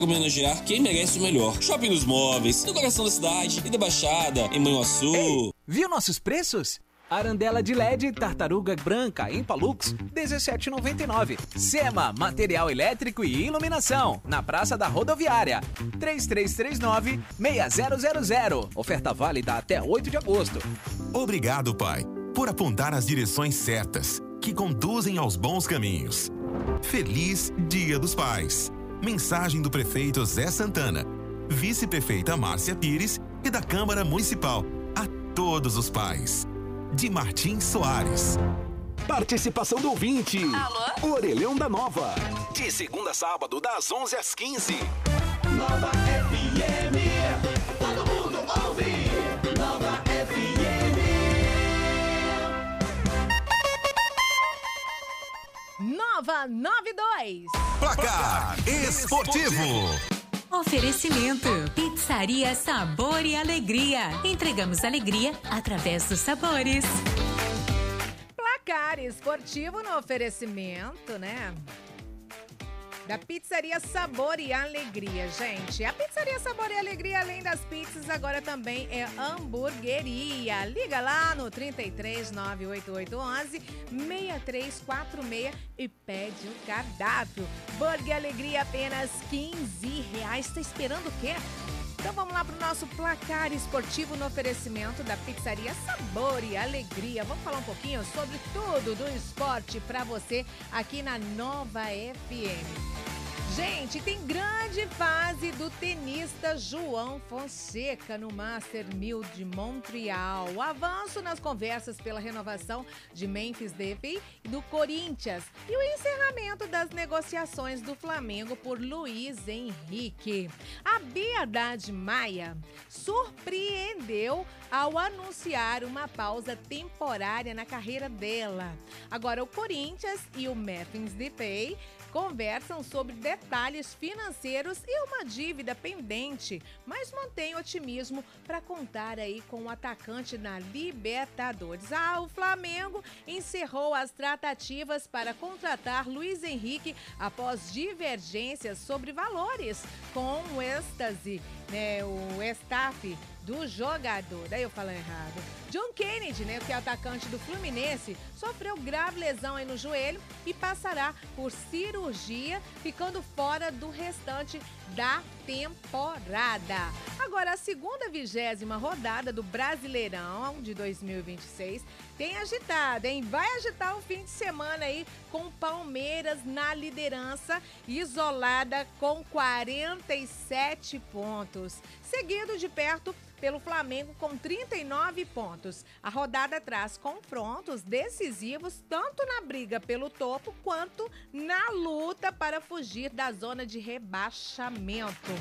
Homenagear quem merece o melhor. Shopping dos Móveis, no coração da cidade e da Baixada, em Manhuaçu. Ei, viu nossos preços? Arandela de LED Tartaruga Branca em Palux, R$ 17,99. Sema, material elétrico e iluminação, na Praça da Rodoviária, 3339-6000. Oferta válida até 8 de agosto. Obrigado, pai, por apontar as direções certas, que conduzem aos bons caminhos. Feliz Dia dos Pais. Mensagem do prefeito Zé Santana, vice-prefeita Márcia Pires e da Câmara Municipal. A todos os pais. De Martim Soares. Participação do ouvinte. Alô? Orelhão da Nova. De segunda a sábado, das 11 às 15. Nova FM. Todo mundo ouve. Nova FM. Nova 92. Placar Esportivo. Oferecimento: Pizzaria Sabor e Alegria. Entregamos alegria através dos sabores. Placar esportivo no oferecimento, né? Da Pizzaria Sabor e Alegria, gente. A Pizzaria Sabor e Alegria, além das pizzas, agora também é hamburgueria. Liga lá no 33 98811 6346 e pede o cardápio. Burger Alegria, apenas R$15. Tá esperando o quê? Então vamos lá pro nosso placar esportivo no oferecimento da Pizzaria Sabor e Alegria. Vamos falar um pouquinho sobre tudo do esporte para você aqui na Nova FM. Gente, tem grande fase do tenista João Fonseca no Master 1000 de Montreal. O avanço nas conversas pela renovação de Memphis Depay e do Corinthians. E o encerramento das negociações do Flamengo por Luiz Henrique. A Bia Haddad Maia surpreendeu ao anunciar uma pausa temporária na carreira dela. Agora, o Corinthians e o Memphis Depay conversam sobre detalhes financeiros e uma dívida pendente, mas mantém otimismo para contar aí com o atacante na Libertadores. O Flamengo encerrou as tratativas para contratar Luiz Henrique após divergências sobre valores com o êxtase, né, o staff do jogador. Daí eu falo errado. John Kennedy, né, que é atacante do Fluminense, sofreu grave lesão aí no joelho e passará por cirurgia, ficando fora do restante da temporada. Agora, a segunda 20ª rodada do Brasileirão de 2026 tem agitado, hein? Vai agitar o fim de semana aí com o Palmeiras na liderança, isolada com 47 pontos. Seguido de perto pelo Flamengo com 39 pontos. A rodada traz confrontos decisivos tanto na briga pelo topo quanto na luta para fugir da zona de rebaixamento.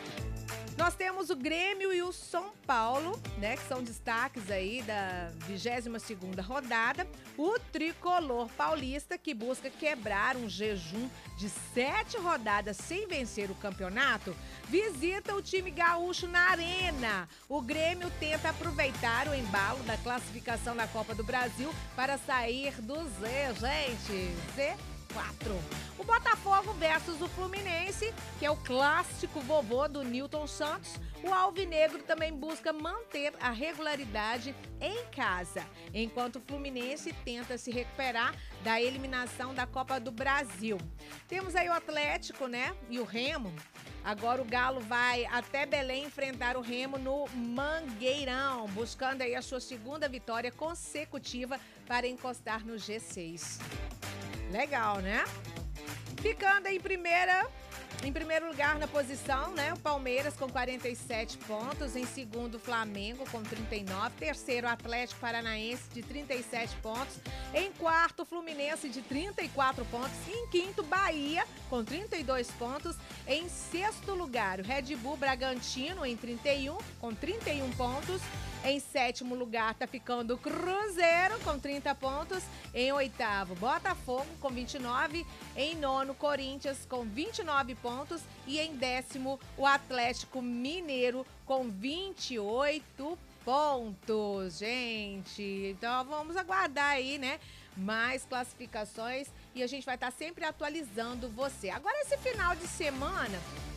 Nós temos o Grêmio e o São Paulo, né, que são destaques aí da 22ª rodada. O tricolor paulista, que busca quebrar um jejum de 7 rodadas sem vencer o campeonato, visita o time gaúcho na Arena. O Grêmio tenta aproveitar o embalo da classificação da Copa do Brasil para sair do Z, gente. Z4. O Botafogo versus o Fluminense, que é o clássico vovô do Nilton Santos. O alvinegro também busca manter a regularidade em casa, enquanto o Fluminense tenta se recuperar da eliminação da Copa do Brasil. Temos aí o Atlético, né, e o Remo. Agora o Galo vai até Belém enfrentar o Remo no Mangueirão, buscando aí a sua segunda vitória consecutiva para encostar no G6. Legal, né? Ficando em primeiro lugar na posição, né? O Palmeiras com 47 pontos. Em segundo, o Flamengo com 39. Terceiro, o Atlético Paranaense de 37 pontos. Em quarto, o Fluminense de 34 pontos. Em quinto, Bahia com 32 pontos. Em sexto lugar, o Red Bull Bragantino com 31 pontos. Em sétimo lugar tá ficando o Cruzeiro com 30 pontos. Em oitavo, Botafogo com 29. Em nono, Corinthians com 29 pontos. E em décimo, o Atlético Mineiro com 28 pontos, gente. Então vamos aguardar aí, né? Mais classificações e a gente vai estar sempre atualizando você. Agora, esse final de semana,